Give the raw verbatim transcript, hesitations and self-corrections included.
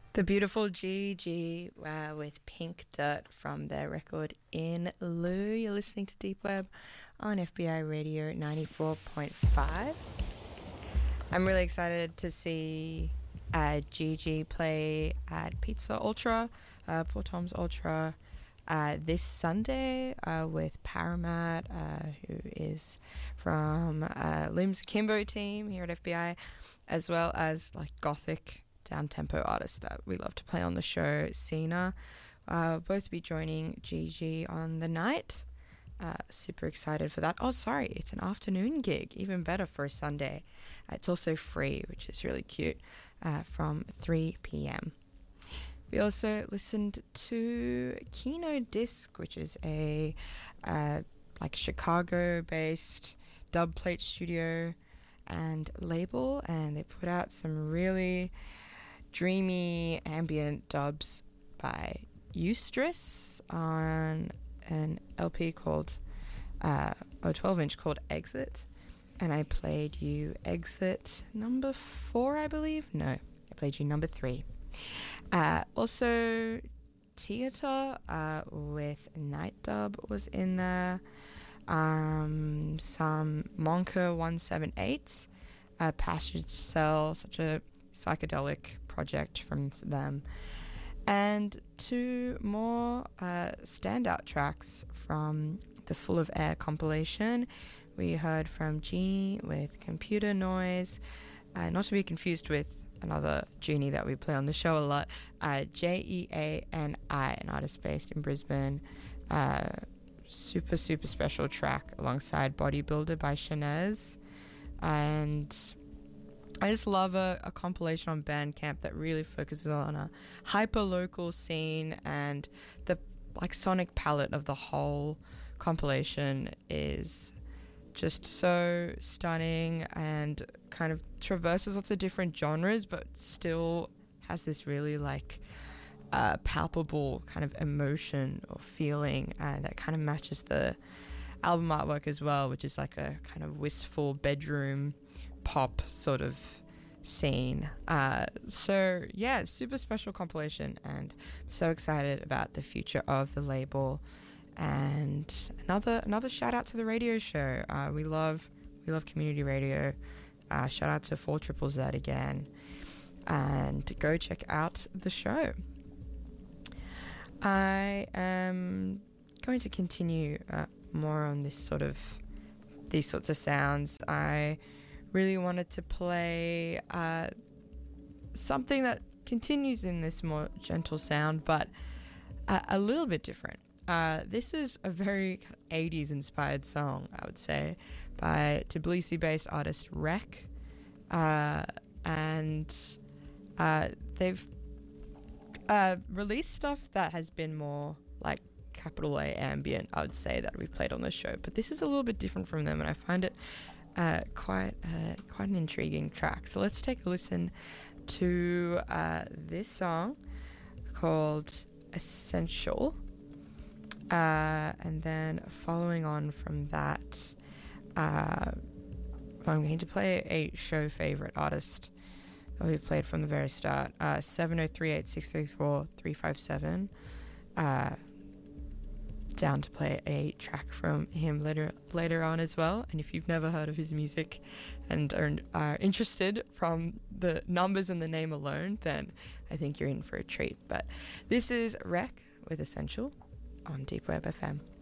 The beautiful Gigi uh, with Pink Dirt from their record In Lou. You're listening to Deep Web on F B I Radio ninety-four point five. I'm really excited to see uh, Gigi play at Pizza Ultra, uh, Poor Tom's Ultra, uh, this Sunday uh, with Paramat, uh, who is from uh, Lim's Kimbo team here at F B I, as well as like gothic down-tempo artists that we love to play on the show. Cena uh, both be joining Gigi on the night. Uh, super excited for that. Oh, sorry, it's an afternoon gig. Even better for a Sunday. Uh, it's also free, which is really cute, uh, from three p.m. We also listened to Kino Disc, which is a uh, like Chicago-based dub plate studio and label, and they put out some really dreamy ambient dubs by Eustress on an L P called uh, a twelve inch called Exit, and I played you Exit number four, I believe. No, I played you number three. Uh, also, Theatre uh, with Night Dub was in there. Um, some Monka one seven eight, uh, Passage Cell, such a psychedelic project from them, and two more uh, standout tracks from the Full of Air compilation. We heard from Genie with Computer Noise, uh, not to be confused with another Genie that we play on the show a lot, uh, J E A N I, an artist based in Brisbane. Uh, super, super special track alongside Bodybuilder by Shanez. And I just love a, a compilation on Bandcamp that really focuses on a hyper-local scene, and the like sonic palette of the whole compilation is just so stunning and kind of traverses lots of different genres, but still has this really like uh, palpable kind of emotion or feeling, and that kind of matches the album artwork as well, which is like a kind of wistful bedroom pop sort of scene. Uh, so yeah, super special compilation, and I'm so excited about the future of the label. And another another shout out to the radio show. Uh, we love we love community radio. Uh, shout out to four triple Z again, and go check out the show. I am going to continue uh, more on this sort of these sorts of sounds. I really wanted to play uh, something that continues in this more gentle sound, but uh, a little bit different. Uh, this is a very eighties inspired song, I would say, by Tbilisi-based artist Rek, uh, and uh, they've uh, released stuff that has been more like capital A ambient, I would say, that we've played on the show, but this is a little bit different from them, and I find it Uh, quite uh, quite an intriguing track. So let's take a listen to uh, this song called Essential, uh, and then following on from that, uh, I'm going to play a show favorite artist that we've played from the very start, uh, seven oh three eight six three four three five seven. Uh, down to play a track from him later later on as well. And if you've never heard of his music and are, are interested from the numbers and the name alone, then I think you're in for a treat. But this is Rek with Essential on Deep Web F M.